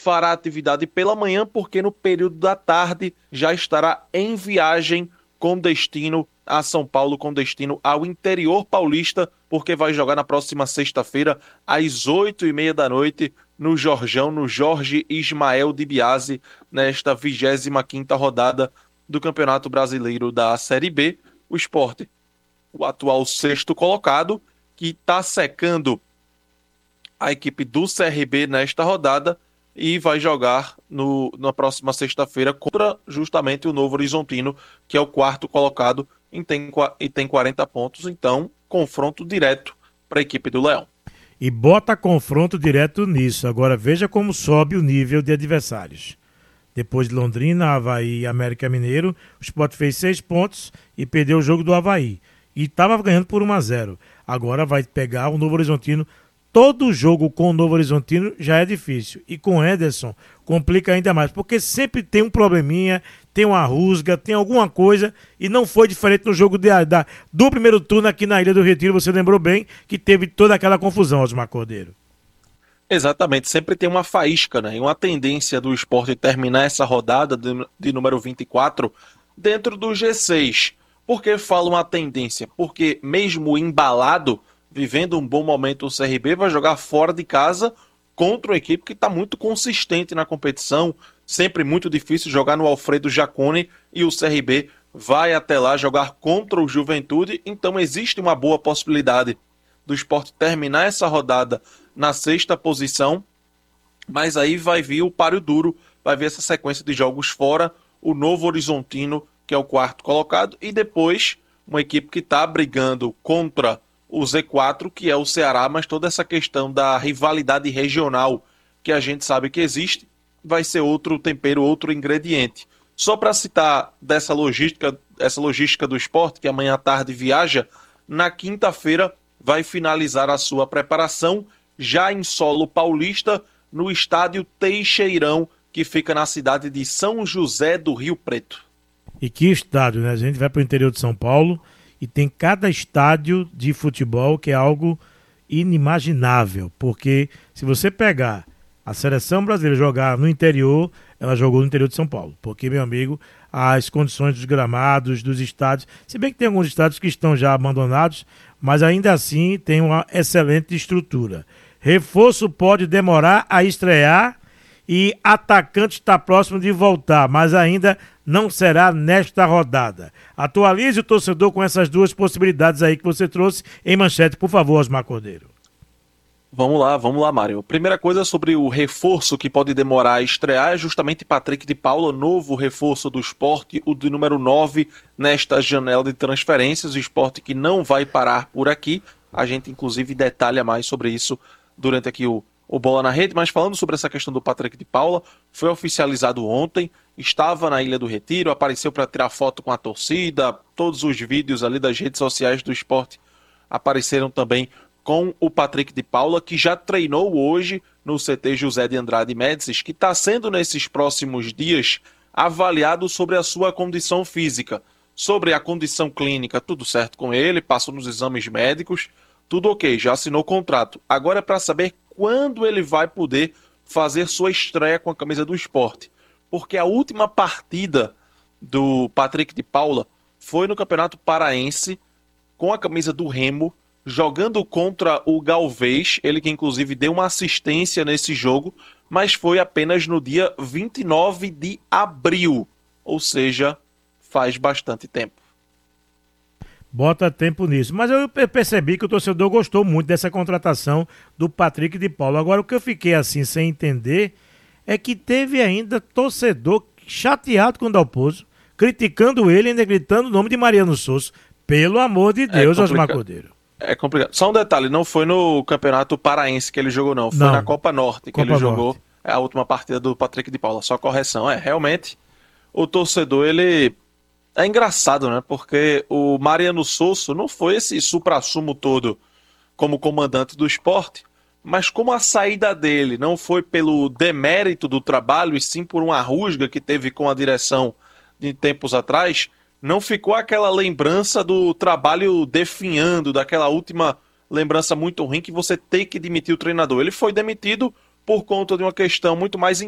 fará atividade pela manhã, porque no período da tarde já estará em viagem com destino a São Paulo, com destino ao interior paulista, porque vai jogar na próxima sexta-feira, às 8h30 da noite, no Jorjão, no Jorge Ismael de Biase, nesta 25ª rodada do Campeonato Brasileiro da Série B. O Sport, o atual sexto colocado, que está secando a equipe do CRB nesta rodada e vai jogar na próxima sexta-feira contra justamente o Novo Horizontino, que é o quarto colocado e tem 40 pontos. Então, confronto direto para a equipe do Leão. E bota confronto direto nisso. Agora veja como sobe o nível de adversários. Depois de Londrina, Avaí e América Mineiro, o Sport fez 6 pontos e perdeu o jogo do Avaí. E estava ganhando por 1-0. Agora vai pegar o Novo Horizontino. Todo jogo com o Novo Horizontino já é difícil. E com o Ederson complica ainda mais. Porque sempre tem um probleminha, tem uma rusga, tem alguma coisa. E não foi diferente no jogo do primeiro turno aqui na Ilha do Retiro. Você lembrou bem que teve toda aquela confusão, Osmar Cordeiro. Exatamente, sempre tem uma faísca, né? E uma tendência do Sport terminar essa rodada de número 24 dentro do G6. Por que falo uma tendência? Porque mesmo embalado, vivendo um bom momento, o CRB vai jogar fora de casa contra uma equipe que está muito consistente na competição. Sempre muito difícil jogar no Alfredo Jaconi e o CRB vai até lá jogar contra o Juventude. Então existe uma boa possibilidade do Sport terminar essa rodada na sexta posição, mas aí vai vir o páreo duro, vai vir essa sequência de jogos fora, o Novo Horizontino, que é o quarto colocado, e depois uma equipe que está brigando contra o Z4, que é o Ceará, mas toda essa questão da rivalidade regional que a gente sabe que existe, vai ser outro tempero, outro ingrediente. Só para citar essa logística do Sport, que amanhã à tarde viaja, na quinta-feira vai finalizar a sua preparação já em solo paulista, no estádio Teixeirão, que fica na cidade de São José do Rio Preto. E que estádio, né? A gente vai para o interior de São Paulo e tem cada estádio de futebol que é algo inimaginável, porque se você pegar a seleção brasileira jogar no interior, ela jogou no interior de São Paulo, porque, meu amigo, as condições dos gramados, dos estádios, se bem que tem alguns estádios que estão já abandonados, mas ainda assim tem uma excelente estrutura. Reforço pode demorar a estrear e atacante está próximo de voltar, mas ainda não será nesta rodada. Atualize o torcedor com essas duas possibilidades aí que você trouxe em manchete, por favor, Osmar Cordeiro. Vamos lá, Mário. Primeira coisa sobre o reforço que pode demorar a estrear é justamente Patrick de Paula, novo reforço do Sport, o de número 9 nesta janela de transferências. O Sport que não vai parar por aqui. A gente, inclusive, detalha mais sobre isso durante aqui o Bola na Rede. Mas falando sobre essa questão do Patrick de Paula, foi oficializado ontem, estava na Ilha do Retiro, apareceu para tirar foto com a torcida, todos os vídeos ali das redes sociais do Sport apareceram também com o Patrick de Paula, que já treinou hoje no CT José de Andrade Médicis, que está sendo nesses próximos dias avaliado sobre a sua condição física, sobre a condição clínica, tudo certo com ele, passou nos exames médicos, tudo ok, já assinou o contrato. Agora é para saber quando ele vai poder fazer sua estreia com a camisa do Sport, porque a última partida do Patrick de Paula foi no Campeonato Paraense com a camisa do Remo, jogando contra o Galvez, ele que inclusive deu uma assistência nesse jogo, mas foi apenas no dia 29 de abril, ou seja, faz bastante tempo. Bota tempo nisso, mas eu percebi que o torcedor gostou muito dessa contratação do Patrick de Paula. Agora o que eu fiquei assim sem entender é que teve ainda torcedor chateado com o Dalpozo, criticando ele e ainda gritando o nome de Mariano Souza. Pelo amor de Deus, Osmar Cordeiro. É complicado. Só um detalhe, não foi no Campeonato Paraense que ele jogou, não. Foi na Copa Norte que ele jogou. É a última partida do Patrick de Paula. Só correção. Realmente, o torcedor, ele é engraçado, né? Porque o Mariano Souza não foi esse suprassumo todo como comandante do Sport, mas como a saída dele não foi pelo demérito do trabalho, e sim por uma rusga que teve com a direção de tempos atrás, não ficou aquela lembrança do trabalho definhando, daquela última lembrança muito ruim que você tem que demitir o treinador. Ele foi demitido por conta de uma questão muito mais